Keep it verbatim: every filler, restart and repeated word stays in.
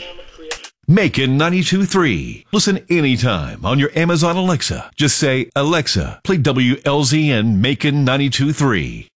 Macon ninety-two point three. Listen anytime on your Amazon Alexa. Just say, Alexa, play W L Z N Macon ninety-two point three.